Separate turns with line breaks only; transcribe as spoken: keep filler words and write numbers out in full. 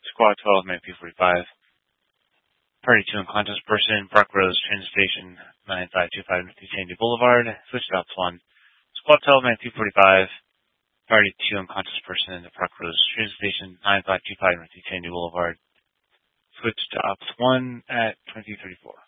Squad twelve, man P forty-five. Party two unconscious person, Park Rose, train station, nine five two five North Sandy Boulevard. Switch to Ops one. Squad twelve, man P forty-five. Party two unconscious person in the Park Rose train station, nine five two five North Sandy Boulevard. Switch to Ops one at twenty thirty-four.